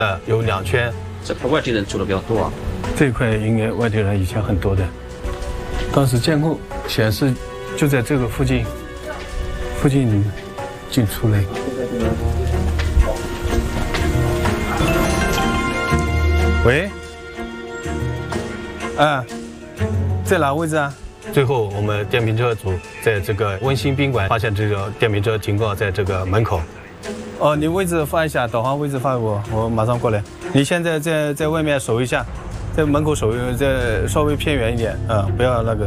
有2圈。 这块外地人住的比较多啊。 这一块应该外地人以前很多的，当时监控显示就在这个附近进出来。喂，在哪位置啊？最后我们电瓶车组在这个温馨宾馆发现这个电瓶车停靠在这个门口。哦，你位置发一下，导航位置发给我，我马上过来。你现在在外面守一下，在门口守，再稍微偏远一点，不要那个。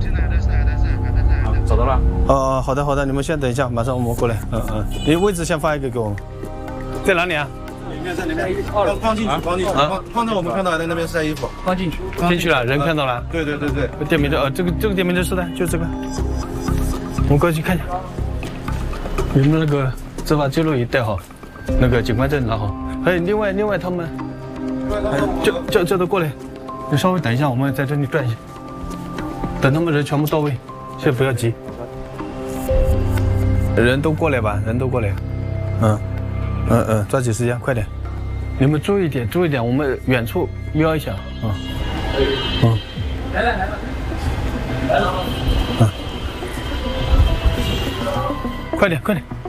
找到了。 哦，好的，你们先等一下，马上我们过来。你位置先发一个给我们。在哪里啊？里面在那边。放进去，放到我们看到的那边晒衣服。放进去。进去了，人看到了。对。电瓶车，这个电瓶车是的，就这个。我们过去看一下。你们那个执法记录仪带好，那个警官证拿好。还有另外他们，叫他过来。你稍微等一下，我们在这里转一下，等他们人全部到位。先不要急，人都过来吧，抓紧时间，快点！你们注意点，我们远处瞄一下，来了，快点！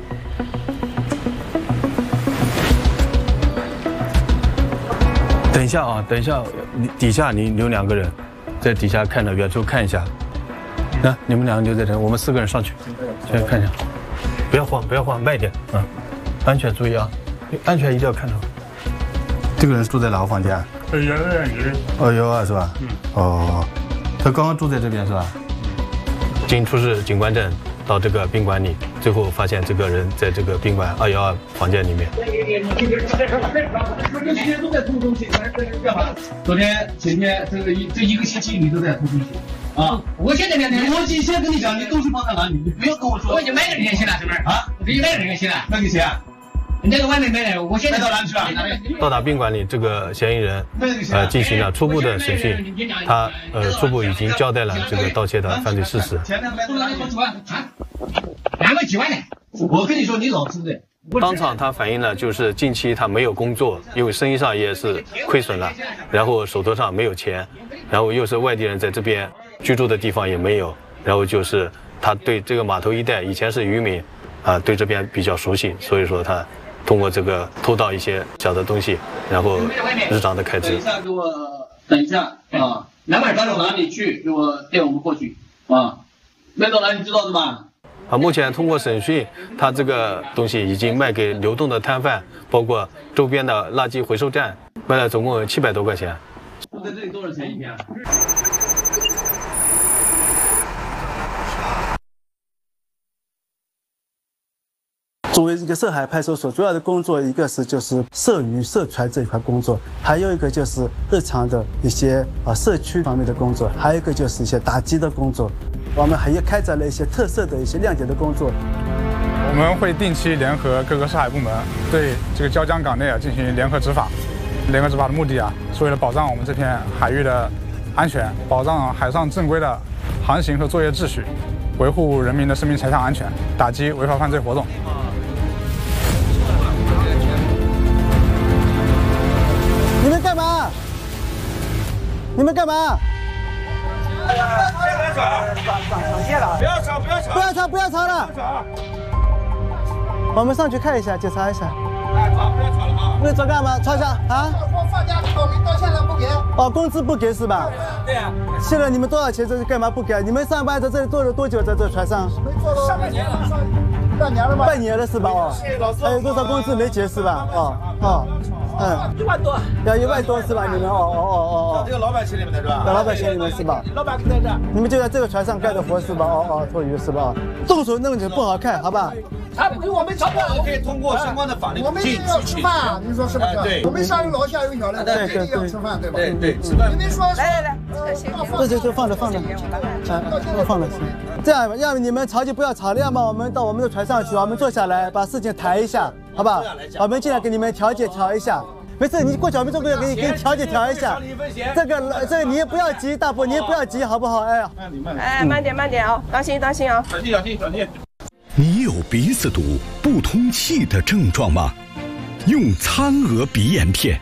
等一下，你底下你留2个人，在底下看着远处看一下。你们2个留在这，我们4个人上去，先看一下，不要慌，慢一点，安全注意啊，安全一定要看到。这个人住在哪个房间啊？112是吧？他刚刚住在这边是吧？经出示警官证到这个宾馆里，最后发现这个人在这个宾馆212房间里面。 昨天、前天这1个星期你都在偷东西。我现在我先跟你讲，你东西放在哪里，你不要跟我说。我已经买了联系了，是不是？我已经买了联系了。那给谁啊？那个外面买的，我现在到哪里去了？ 到达宾馆里，这个嫌疑人进行了初步的审讯，他初步已经交代了这个盗窃的犯罪事实。 前面买多少几万？2几万呢？我跟你说，你老实点。 当场他反映了，就是近期他没有工作，因为生意上也是亏损了，然后手头上没有钱，然后又是外地人在这边居住的地方也没有，然后就是他对这个码头一带以前是渔民，对这边比较熟悉，所以说他通过这个偷盗一些小的东西，然后日常的开支。 等一下，200到哪里去？给我带我们过去卖到哪里知道的吧？ 目前通过审讯，他这个东西已经卖给流动的摊贩，包括周边的垃圾回收站，卖了总共有700多块钱。 在这里多少钱一天？ 作为一个涉海派出所，主要的工作一个是就是涉渔涉船这一块工作，还有一个就是日常的一些社区方面的工作，还有一个就是一些打击的工作。我们还有开展了一些特色的一些谅解的工作。 我们会定期联合各个涉海部门对这个椒江港内进行联合执法。联合执法的目的是为了保障我们这片海域的安全，保障海上正规的航行和作业秩序，维护人民的生命财产安全，打击违法犯罪活动。 你们干嘛？不要吵了！我们上去看一下，检查一下。不吵干嘛？吵一下我放假考虑到现在不给。 工资不给是吧？ 对呀。 现在你们多少钱？这是干嘛不给？你们上班在这里做了多久？在这船上？ 上半年了，半年了吧？ 半年了是吧？还有多少工资没结是吧？ 1万多。 要1万多是吧？你们这个老板请你们的是吧？ 老板请你们是吧？ 老板在这。 你们就在这个船上干的活是吧？拖鱼是吧？动手弄就不好看，好吧？ 他不给我们吃饭， 可以通过相关的法律我们也要吃饭，你说是不是？ 对。 我们上有老下有小的，一定要吃饭，对吧？ 对，吃饭。 你们说来， 这放着，放着。这样，要么你们吵就不要吵了，要么我们到我们的船上去，我们坐下来把事情谈一下，好吧？我们尽量给你们调解调一下。没事，你过去我们这边给你调解调一下。这个你也不要急，大伯你也不要急，好不好？ 慢点啊，当心啊！ 小心。 你有鼻子堵、不通气的症状吗？用苍娥鼻炎片，